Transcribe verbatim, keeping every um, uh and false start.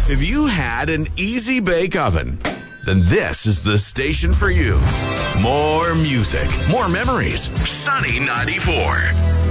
If you had an easy bake oven, then this is the station for you. More music, more memories. Sunny ninety-four.